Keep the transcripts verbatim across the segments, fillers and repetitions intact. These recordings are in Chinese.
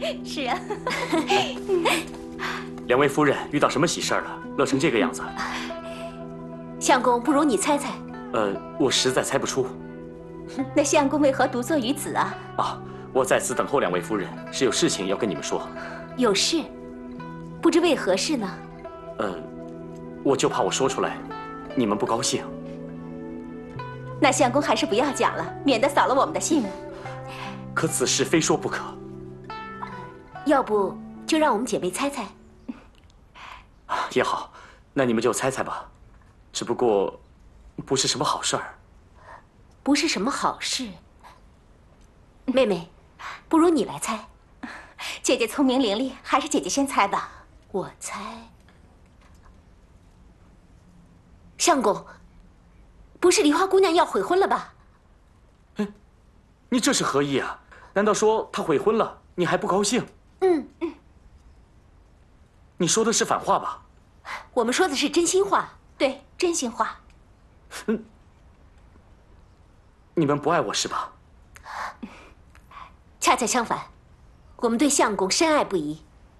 是啊。 两位夫人遇到什么喜事儿了？乐成这个样子。 相公，不如你猜猜。 呃，我实在猜不出。 那相公为何独坐于此啊？ 啊，我在此等候两位夫人，是有事情要跟你们说。 有事？不知为何事呢？ 呃，我就怕我说出来，你们不高兴。 那相公还是不要讲了，免得扫了我们的兴。 可此事非说不可。 要不就让我们姐妹猜猜。 也好，那你们就猜猜吧。只不过，不是什么好事儿。 不是什么好事。妹妹，不如你来猜。 姐姐聪明伶俐，还是姐姐先猜吧。 我猜。相公，不是梨花姑娘要悔婚了吧？ 嗯，你这是何意啊？难道说她悔婚了，你还不高兴？ 嗯嗯。 你说的是反话吧？ 我们说的是真心话。 对，真心话。 嗯，你们不爱我是吧？ 恰恰相反，我们对相公深爱不疑。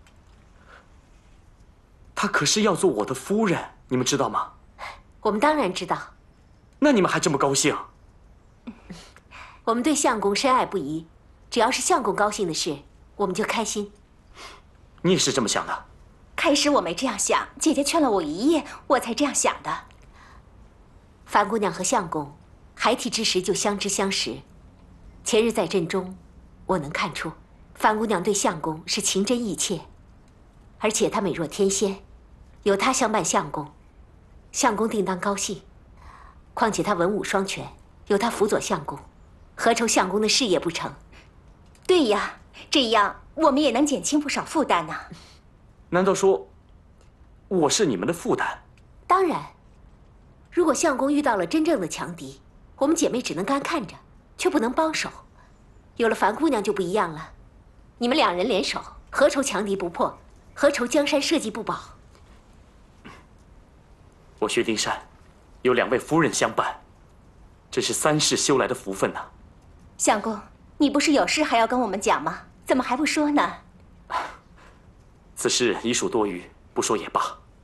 她可是要做我的夫人，你们知道吗？ 我们当然知道。 那你们还这么高兴？ 我们对相公深爱不疑，只要是相公高兴的事，我们就开心。 你也是这么想的？ 开始我没这样想，姐姐劝了我一夜，我才这样想的。 樊姑娘和相公孩提之时就相知相识，前日在阵中，我能看出樊姑娘对相公是情真意切，而且她美若天仙，有她相伴相公，相公定当高兴。况且她文武双全，有她辅佐相公，何愁相公的事业不成？ 对呀，这样我们也能减轻不少负担呢。 难道说我是你们的负担？ 当然，如果相公遇到了真正的强敌，我们姐妹只能干看着，却不能帮手。有了樊姑娘就不一样了，你们两人联手，何愁强敌不破？何愁江山社稷不保？ 我薛丁山有两位夫人相伴，这是三世修来的福分呐。 相公，你不是有事还要跟我们讲吗？怎么还不说呢？ 此事已属多余，不说也罢。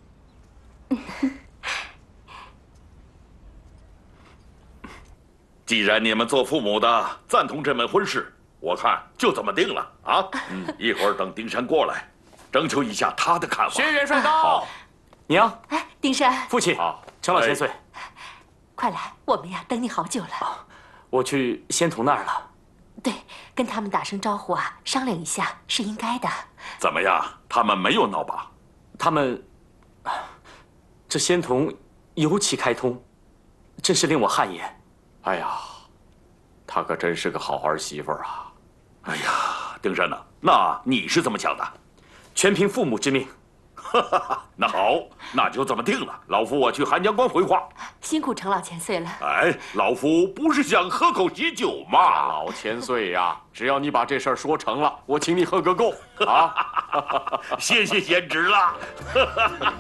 既然你们做父母的赞同这门婚事，我看就这么定了啊！嗯，一会儿等丁山过来，征求一下他的看法。 薛元帅到。 娘， 哎，丁山， 父亲，长老千岁， 快来，我们呀等你好久了。 啊，我去仙童那儿了。 对，跟他们打声招呼啊，商量一下是应该的。 怎么样？他们没有闹吧？ 他们，这仙童尤其开通，真是令我汗颜。 哎呀，她可真是个好儿媳妇啊！ 哎呀，丁山呐，那你是怎么想的？ 全凭父母之命。 那好，那就这么定了。老夫我去函江关回话。 辛苦程老千岁了。 哎，老夫不是想喝口喜酒吗？ 大老千岁呀，只要你把这事儿说成了，我请你喝个够啊！ 谢谢贤侄了。